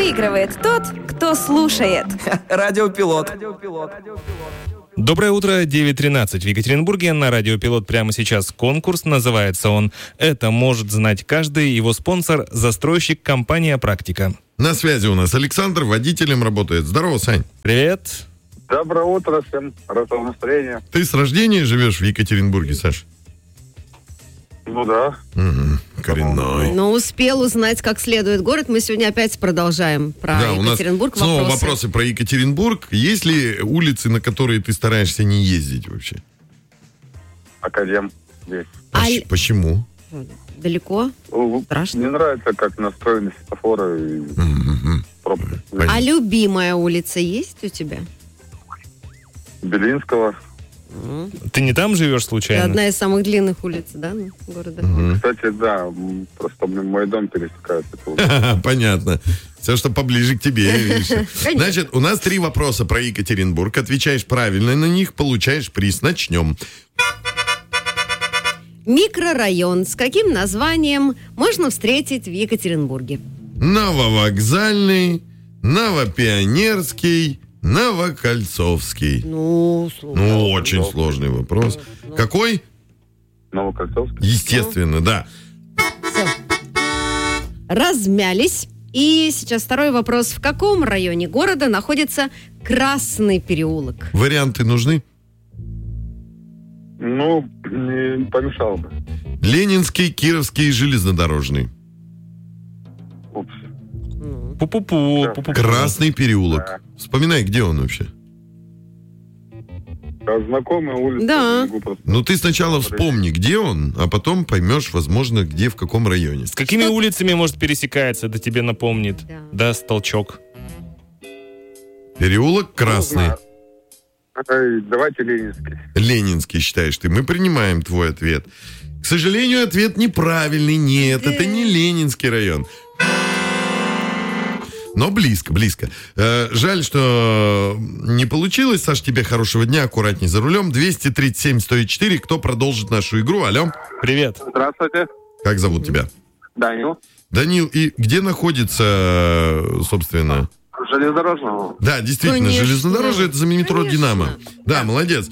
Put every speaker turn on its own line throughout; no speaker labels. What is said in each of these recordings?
выигрывает тот, кто слушает.
Радиопилот.
Доброе утро, 9:13 в Екатеринбурге. На Радио Пилот прямо сейчас конкурс. Называется он «Это может знать каждый». Его спонсор – застройщик компания «Практика».
На связи у нас Александр, водителем работает. Здорово, Сань.
Привет.
Доброе утро всем. Хорошего настроения.
Ты с рождения живешь в Екатеринбурге, Саш?
Ну да.
Коренной.
Но успел узнать как следует город. Мы сегодня опять продолжаем про Екатеринбург.
У нас снова вопросы про Екатеринбург. Есть ли улицы, на которые ты стараешься не ездить вообще?
Академ здесь.
Почему?
Далеко? Страшно.
Мне нравится, как настроены светофоры и пробки.
А любимая улица есть у тебя?
Белинского.
Ты не там живешь случайно?
Это одна из самых длинных улиц, да, города?
Кстати, да, просто мой дом пересекает эту улицу.
Понятно. Все, что поближе к тебе, видишь. Значит, у нас 3 вопроса про Екатеринбург. Отвечаешь правильно на них, получаешь приз. Начнем.
Микрорайон с каким названием можно встретить в Екатеринбурге?
Нововокзальный, Новопионерский, Новокольцовский. Очень сложный вопрос. Какой?
Новокольцовский.
Естественно, да.
Все. Размялись. И сейчас второй вопрос. В каком районе города находится Красный переулок?
Варианты нужны?
Ну, не помешал бы.
Ленинский, Кировский, Железнодорожный.
Упс.
Пу-пу-пу.
Красный переулок. Вспоминай, где он вообще.
Знакомая улица.
Да.
Ну, ты сначала вспомни, где он, а потом поймешь, возможно, где, в каком районе.
С какими улицами, может, пересекается, это тебе напомнит. Даст толчок.
Переулок Красный.
Давайте Ленинский.
Ленинский считаешь ты. Мы принимаем твой ответ. К сожалению, ответ неправильный. Нет, это не Ленинский район. Но близко. Жаль, что не получилось. Саш, тебе хорошего дня, аккуратней за рулем. 237-104. Кто продолжит нашу игру? Алло.
Привет.
Здравствуйте.
Как зовут тебя?
Данил.
Данил, и где находится, собственно...
Железнодорожного.
Да, действительно,
Конечно.
Железнодорожье — это за метро «Динамо». Да, молодец.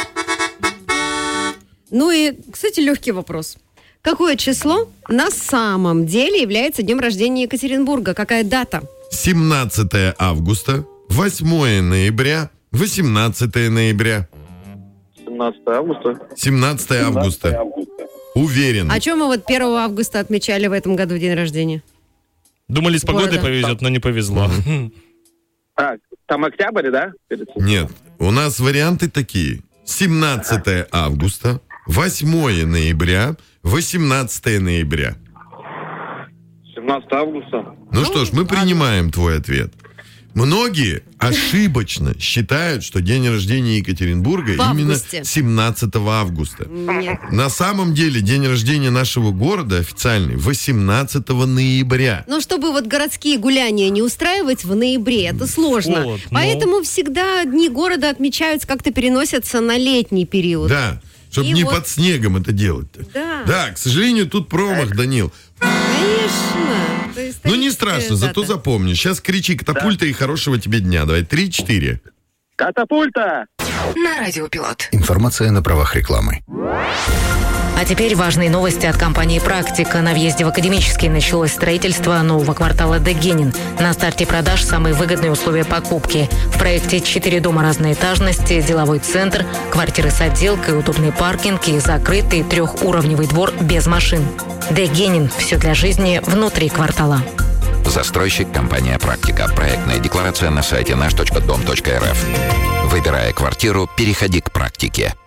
Ну и, кстати, легкий вопрос. Какое число на самом деле является днем рождения Екатеринбурга? Какая дата?
17 августа, 8 ноября, 18 ноября.
17 августа.
17 августа. Уверен.
А чем мы 1 августа отмечали в этом году день рождения?
Думали, с погодой повезет, но не повезло.
Там октябрь, да?
Нет, у нас варианты такие. 17 августа, 8 ноября, 18 ноября.
17 августа.
Ну что ж, мы принимаем твой ответ. Многие ошибочно считают, что день рождения Екатеринбурга именно 17 августа.
Нет.
На самом деле день рождения нашего города официальный 18 ноября.
Ну, чтобы городские гуляния не устраивать в ноябре, это сложно.
Вот,
Поэтому всегда дни города отмечаются, как-то переносятся на летний период.
Да, чтобы
И
не под снегом это делать-то.
Да.
К сожалению, тут промах, Данил.
Конечно.
Ну, не страшно, зато запомни. Сейчас кричи «Катапульта» и хорошего тебе дня. Давай, 3-4.
Катапульта!
На Радио Пилот.
Информация на правах рекламы.
А теперь важные новости от компании «Практика». На въезде в Академический началось строительство нового квартала Дегенин. На старте продаж самые выгодные условия покупки. В проекте 4 дома разной этажности, деловой центр, квартиры с отделкой, удобный паркинг и закрытый 3-уровневый двор без машин. Дегенин. Все для жизни внутри квартала.
Застройщик компания «Практика». Проектная декларация на сайте наш.дом.рф. Выбирая квартиру, переходи к «Практике».